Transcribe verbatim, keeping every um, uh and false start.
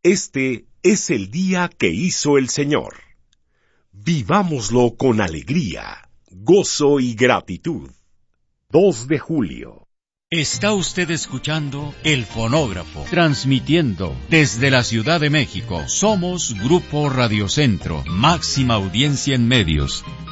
Este es el día que hizo el Señor. Vivámoslo con alegría, gozo y gratitud. dos de julio. Está usted escuchando El Fonógrafo, transmitiendo desde la Ciudad de México. Somos Grupo Radio Centro, máxima audiencia en medios.